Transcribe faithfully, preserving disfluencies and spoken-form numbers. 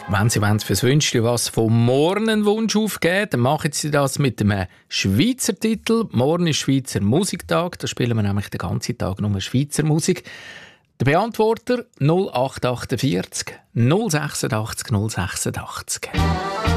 Wenn Sie fürs Wünschchen was von morgen einen Wunsch aufgeben, dann machen Sie das mit einem Schweizer Titel. Morgen ist Schweizer Musiktag, da spielen wir nämlich den ganzen Tag nur Schweizer Musik. Der Beantworter null acht vier acht null sechs acht null sechs acht.